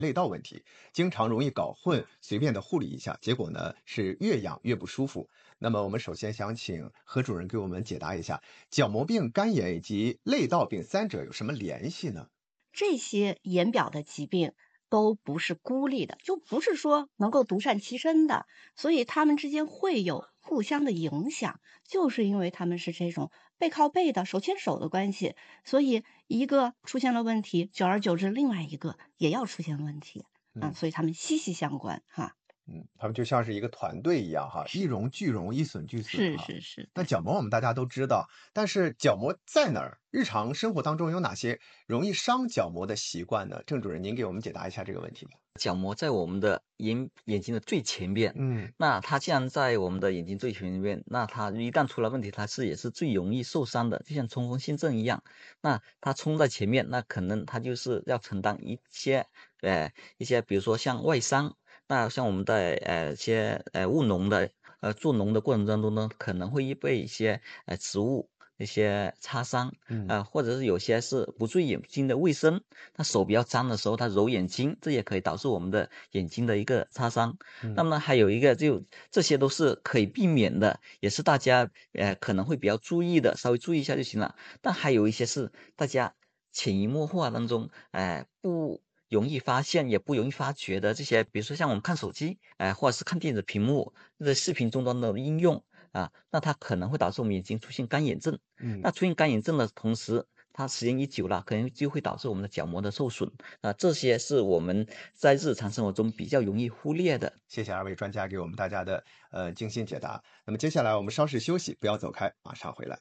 泪道问题，经常容易搞混，随便的护理一下，结果呢是越养越不舒服。那么我们首先想请何主任给我们解答一下，角膜病、干眼以及泪道病三者有什么联系呢？ 这些眼表的疾病都不是孤立的，就不是说能够独善其身的，所以它们之间会有互相的影响，就是因为它们是这种背靠背的、手牵手的关系，所以一个出现了问题，久而久之，另外一个也要出现问题啊， 嗯。 所以它们息息相关哈。 他们就像是一个团队一样哈，一是荣俱荣，一损俱损哈。 是是是，对。 那角膜我们大家都知道，但是角膜在哪儿？日常生活当中有哪些容易伤角膜的习惯呢？郑主任，您给我们解答一下这个问题吧。 角膜在我们的眼睛的最前面， 嗯那它既然在我们的眼睛最前面，那它一旦出了问题，它也是最容易受伤的，就像冲锋陷阵一样。那它冲在前面，那可能它就是要承担一些，比如说像外伤，那像我们的一些务农的做农的过程当中呢，可能会被一些植物一些擦伤， 嗯或者是有些是不注意眼睛的卫生，他手比较脏的时候，他揉眼睛，这也可以导致我们的眼睛的一个擦伤。那嗯么还有一个，就这些都是可以避免的，也是大家可能会比较注意的，稍微注意一下就行了。但还有一些是大家潜移默化当中，不容易发现，也不容易发觉的这些，比如说像我们看手机，或者是看电子屏幕，这视频终端的应用那它可能会导致我们眼睛出现干眼症。 嗯。 那出现干眼症的同时，它时间一久了，可能就会导致我们的角膜的受损这些是我们在日常生活中比较容易忽略的。 谢谢二位专家给我们大家的精心解答。那么接下来我们稍事休息，不要走开，马上回来。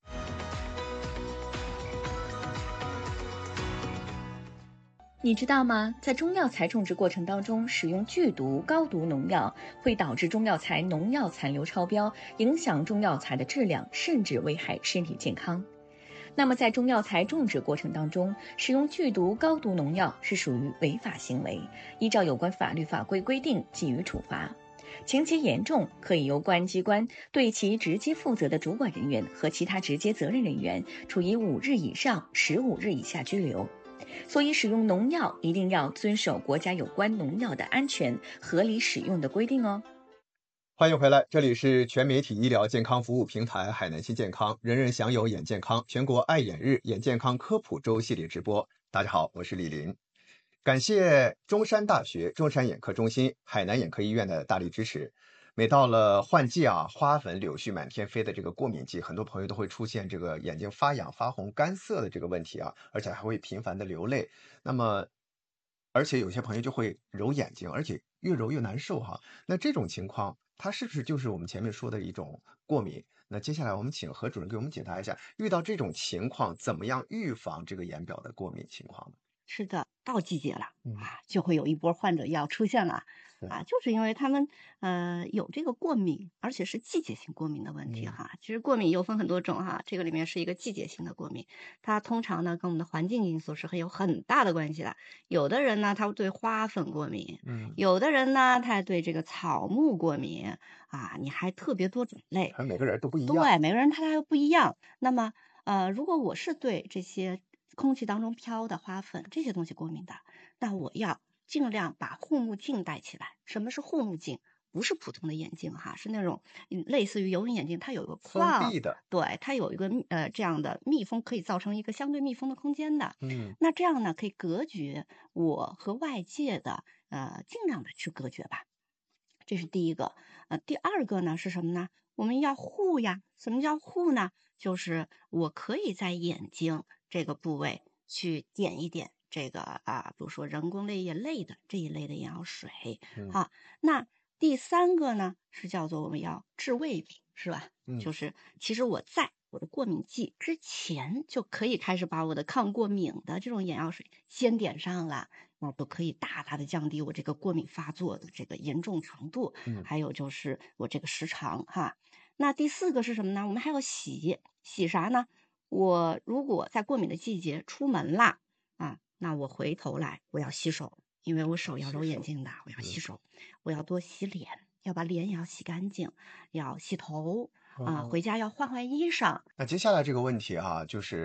你知道吗？在中药材种植过程当中，使用剧毒、高毒农药会导致中药材农药残留超标，影响中药材的质量，甚至危害身体健康。那么，在中药材种植过程当中，使用剧毒、高毒农药是属于违法行为，依照有关法律法规规定给予处罚。情节严重，可以由公安机关对其直接负责的主管人员和其他直接责任人员处以5日以上15日以下拘留。所以使用农药一定要遵守国家有关农药的安全合理使用的规定哦。 欢迎回来，这里是全媒体医疗健康服务平台海南新健康，人人享有眼健康全国爱眼日眼健康科普周系列直播。大家好，我是李林。感谢中山大学中山眼科中心、海南眼科医院的大力支持。每到了换季花粉、柳絮满天飞的这个过敏季，很多朋友都会出现这个眼睛发痒、发红、干涩的这个问题而且还会频繁的流泪。那么，而且有些朋友就会揉眼睛，而且越揉越难受那这种情况，它是不是就是我们前面说的一种过敏？那接下来我们请何主任给我们解答一下，遇到这种情况，怎么样预防这个眼表的过敏情况呢？ 是的，到季节了嗯就会有一波患者要出现了是就是因为他们有这个过敏，而且是季节性过敏的问题其实过敏又分很多种这个里面是一个季节性的过敏，它通常呢跟我们的环境因素是有很大的关系的。有的人呢他对花粉过敏，有的人呢他对这个草木过敏你还特别多种类， 还每个人都不一样。 对，每个人他还不一样。那么如果我是对这些空气当中飘的花粉这些东西过敏的，那我要尽量把护目镜戴起来。什么是护目镜？不是普通的眼镜是那种类似于游泳眼镜，它有一个封框， 闭的。 对，它有一个这样的密封，可以造成一个相对密封的空间的。那这样呢，可以隔绝我和外界的尽量的去隔绝吧。这是第一个。第二个呢是什么呢？我们要护呀。什么叫护呢？就是我可以在眼睛这个部位去点一点这个比如说人工泪液类的这一类的眼药水那第三个呢是叫做我们要治胃病，是吧？就是其实我在我的过敏季之前就可以开始把我的抗过敏的这种眼药水先点上了，那都可以大大的降低我这个过敏发作的这个严重程度，还有就是我这个时长那第四个是什么呢？我们还要洗啥呢？我如果在过敏的季节出门啦那我回头来我要洗手，因为我手要揉眼睛的，我要洗手，我要多洗脸，要把脸也要洗干净，要洗头回家要换衣裳。 那接下来这个问题就是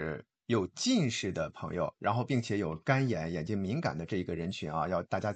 有近视的朋友，然后并且有干眼、眼睛敏感的这一个人群啊，要大家